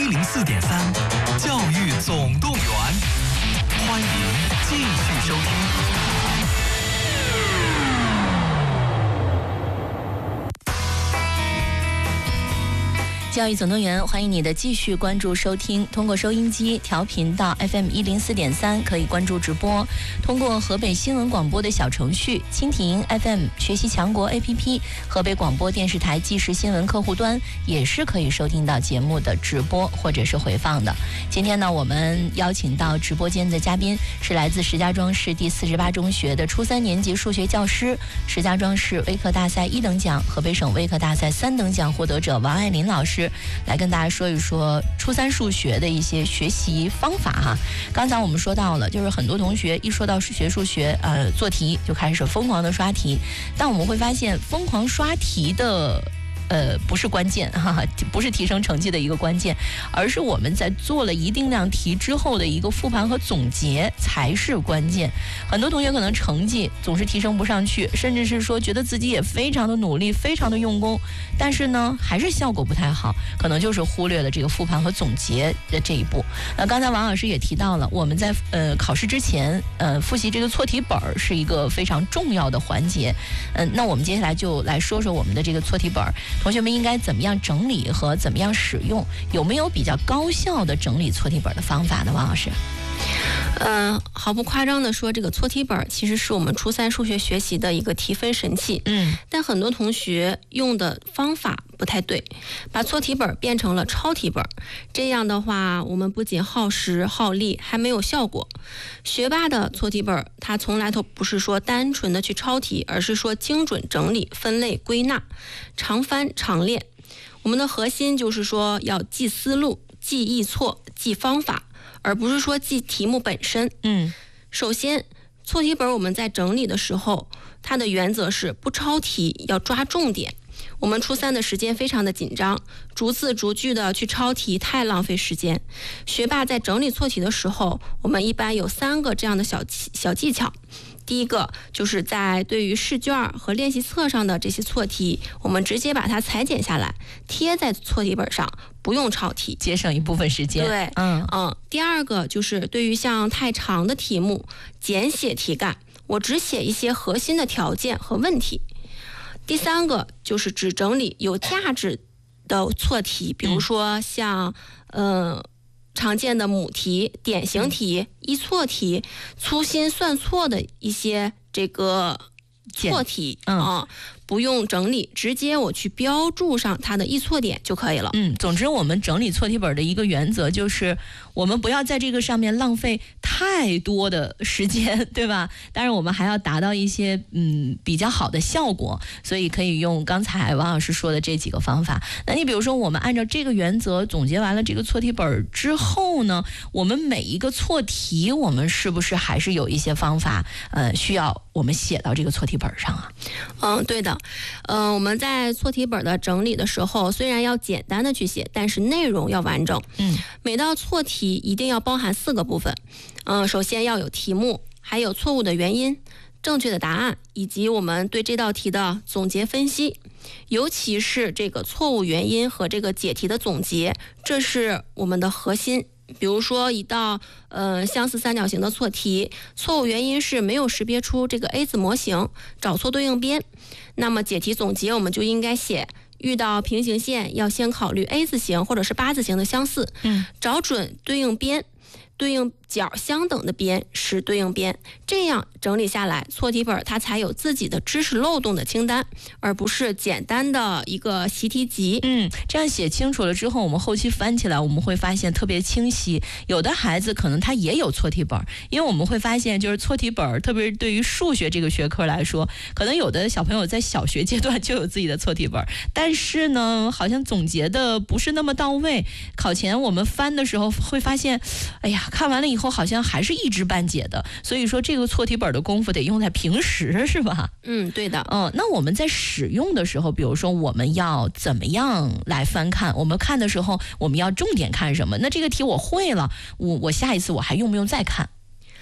104.3，教育总动员，欢迎继续收听。 教育总动员，欢迎你的继续关注收听。通过收音机调频到 FM 104.3，可以关注直播。通过河北新闻广播的小程序、蜻蜓 FM、学习强国 APP、河北广播电视台即时新闻客户端，也是可以收听到节目的直播或者是回放的。今天呢，我们邀请到直播间的嘉宾是来自石家庄市第48中学的初3年级数学教师，石家庄市微课大赛1等奖、河北省微课大赛3等奖获得者王爱林老师。来跟大家说一说初3数学的一些学习方法哈。刚才我们说到了，就是很多同学一说到学数学，做题就开始疯狂的刷题，但我们会发现疯狂刷题的不是关键哈，不是提升成绩的一个关键，而是我们在做了一定量题之后的一个复盘和总结才是关键。很多同学可能成绩总是提升不上去，甚至是说觉得自己也非常的努力，非常的用功，但是呢还是效果不太好，可能就是忽略了这个复盘和总结的这一步。那刚才王老师也提到了，我们在考试之前复习这个错题本是一个非常重要的环节。那我们接下来就来说说我们的这个错题本，同学们应该怎么样整理和怎么样使用？有没有比较高效的整理错题本的方法呢？王老师？ 毫不夸张的说，这个错题本其实是我们初3数学学习的一个提分神器。但很多同学用的方法不太对，把错题本变成了抄题本。这样的话，我们不仅耗时耗力，还没有效果。学霸的错题本，它从来都不是说单纯的去抄题，而是说精准整理、分类、归纳，常翻常练。我们的核心就是说要记思路、记易错、记方法，而不是说记题目本身。首先错题本我们在整理的时候，它的原则是不抄题，要抓重点。我们初3的时间非常的紧张，逐字逐句的去抄题太浪费时间。学霸在整理错题的时候，我们一般有3个这样的小技巧。第一个就是在对于试卷和练习册上的这些错题，我们直接把它裁剪下来，贴在错题本上，不用抄题， 节省一部分时间。 对，第二个就是对于像太长的题目，简写题干，我只写一些核心的条件和问题。第三个就是只整理有价值的错题，比如说像常见的母题、典型题、易错题、粗心算错的一些这个错题不用整理，直接我去标注上它的易错点就可以了。 总之我们整理错题本的一个原则就是我们不要在这个上面浪费太多的时间，对吧？当然我们还要达到一些比较好的效果，所以可以用刚才王老师说的这几个方法。那你比如说我们按照这个原则总结完了这个错题本之后呢，我们每一个错题我们是不是还是有一些方法需要我们写到这个错题本上啊？ 对的。我们在错题本的整理的时候，虽然要简单的去写，但是内容要完整。每道错题一定要包含4个部分。首先要有题目，还有错误的原因、正确的答案，以及我们对这道题的总结分析。尤其是这个错误原因和这个解题的总结，这是我们的核心。比如说一道相似三角形的错题，错误原因是没有识别出这个 A 字模型，找错对应边。那么解题总结我们就应该写，遇到平行线要先考虑 A 字形或者是8字形的相似，找准对应边，对应角相等的边是对应边。这样整理下来，错题本它才有自己的知识漏洞的清单，而不是简单的一个习题集。 这样写清楚了之后，我们后期翻起来我们会发现特别清晰。有的孩子可能他也有错题本，因为我们会发现就是错题本，特别是对于数学这个学科来说，可能有的小朋友在小学阶段就有自己的错题本，但是呢好像总结的不是那么到位，考前我们翻的时候会发现，哎呀，看完了以后好像还是一知半解的。所以说这个错题本的功夫得用在平时，是吧？ 对的。 那我们在使用的时候，比如说我们要怎么样来翻看？我们看的时候我们要重点看什么？那这个题我会了，我下一次我还用不用再看？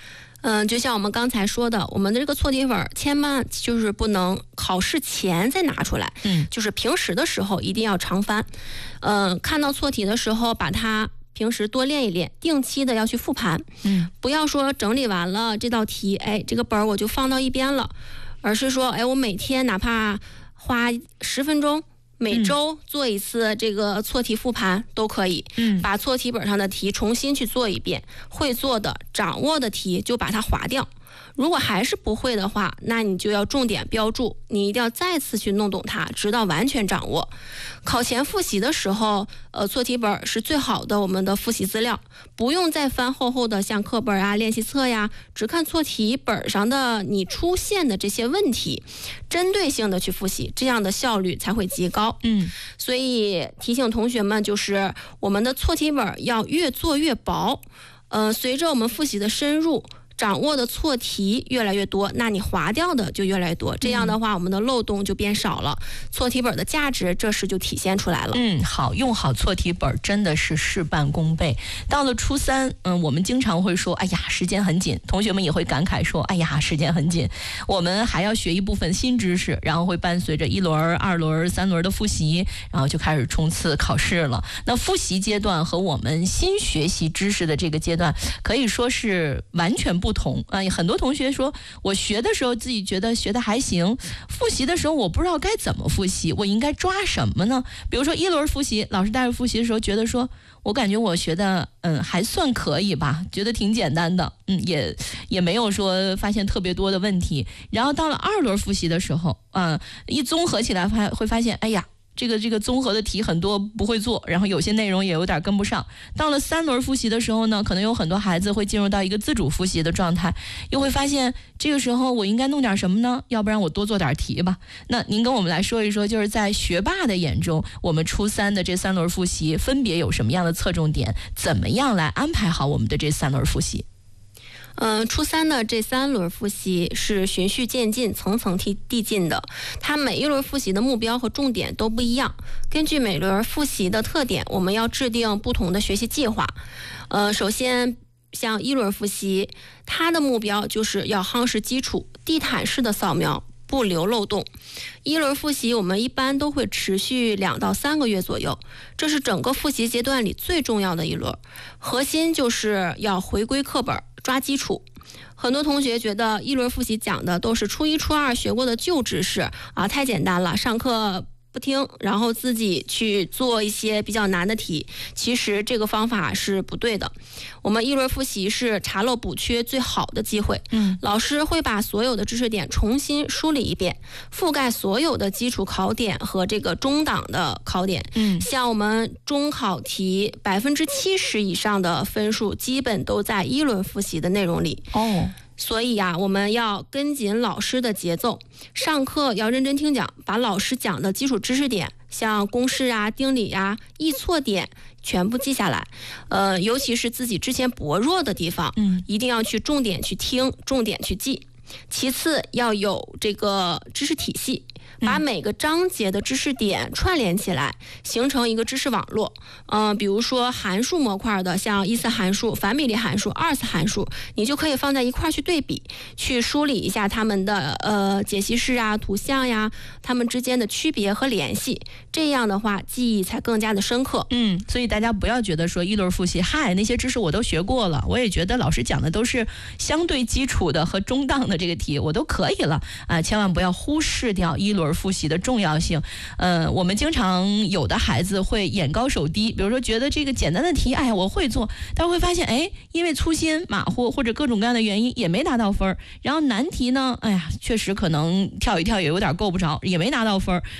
就像我们刚才说的，我们的这个错题本千万就是不能考试前再拿出来，就是平时的时候一定要常翻。看到错题的时候，把它平时多练一练，定期的要去复盘。不要说整理完了这道题，这个本我就放到一边了，而是说，我每天哪怕花10分钟。每周做一次这个错题复盘都可以，把错题本上的题重新去做一遍，会做的、掌握的题就把它划掉。如果还是不会的话，那你就要重点标注，你一定要再次去弄懂它，直到完全掌握。考前复习的时候，错题本是最好的我们的复习资料，不用再翻厚厚的像课本啊、练习册呀，只看错题本上的你出现的这些问题，针对性的去复习，这样的效率才会极高。所以提醒同学们，就是我们的错题本要越做越薄。随着我们复习的深入，掌握的错题越来越多，那你划掉的就越来越多，这样的话我们的漏洞就变少了，错题本的价值这时就体现出来了。 好，用好错题本真的是事半功倍。到了初三，我们经常会说，哎呀，时间很紧，同学们也会感慨说，哎呀，时间很紧，我们还要学一部分新知识，然后会伴随着1轮、2轮、3轮的复习，然后就开始冲刺考试了。那复习阶段和我们新学习知识的这个阶段可以说是完全不同啊！很多同学说，我学的时候自己觉得学的还行，复习的时候我不知道该怎么复习，我应该抓什么呢？比如说1轮复习，老师带着复习的时候，觉得说我感觉我学的还算可以吧，觉得挺简单的，也没有说发现特别多的问题。然后到了2轮复习的时候，一综合起来会发现，哎呀，这个综合的题很多不会做，然后有些内容也有点跟不上。到了3轮复习的时候呢，可能有很多孩子会进入到一个自主复习的状态，又会发现这个时候我应该弄点什么呢？要不然我多做点题吧。那您跟我们来说一说，就是在学霸的眼中，我们初3的这3轮复习分别有什么样的侧重点？怎么样来安排好我们的这3轮复习？ 初3的这3轮复习是循序渐进、层层递进的，它每一轮复习的目标和重点都不一样。根据每轮复习的特点，我们要制定不同的学习计划。首先像1轮复习，它的目标就是要夯实基础，地毯式的扫描，不留漏洞。1轮复习我们一般都会持续2到3个月左右，这是整个复习阶段里最重要的一轮，核心就是要回归课本，抓基础。很多同学觉得1轮复习讲的都是初1、初2学过的旧知识啊，太简单了，上课不听，然后自己去做一些比较难的题，其实这个方法是不对的。我们1轮复习是查漏补缺最好的机会，老师会把所有的知识点重新梳理一遍，覆盖所有的基础考点和这个中档的考点。像我们中考题70%以上的分数基本都在1轮复习的内容里。所以我们要跟紧老师的节奏，上课要认真听讲，把老师讲的基础知识点，像公式啊、定理啊、易错点全部记下来。尤其是自己之前薄弱的地方，一定要去重点去听，重点去记。其次要有这个知识体系，把每个章节的知识点串联起来，形成一个知识网络。比如说函数模块的，像1次函数、反比例函数、2次函数，你就可以放在一块去对比，去梳理一下它们的解析式啊、图像呀，它们之间的区别和联系。这样的话，记忆才更加的深刻。 所以大家不要觉得说1轮复习，那些知识我都学过了，我也觉得老师讲的都是相对基础的和中档的这个题，我都可以了啊！千万不要忽视掉1轮复习的重要性。我们经常有的孩子会眼高手低，比如说觉得这个简单的题，我会做，但会发现，因为粗心、马虎或者各种各样的原因也没拿到分。然后难题呢，确实可能跳一跳也有点够不着，也没拿到分。